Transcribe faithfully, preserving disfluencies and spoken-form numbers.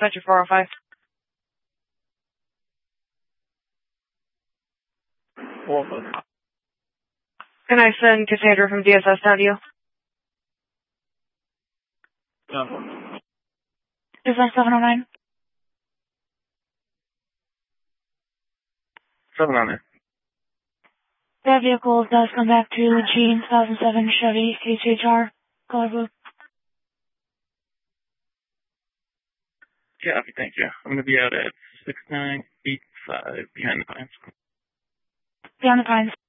dispatcher four oh five. four oh five. Can I send Cassandra from D S S down to you? No. Is that seven oh nine? seven on there. That vehicle does come back to G two thousand seven Chevy H H R, color blue. Yeah, thank you. I'm going to be out at six nine eight five behind the pines. Beyond the pines.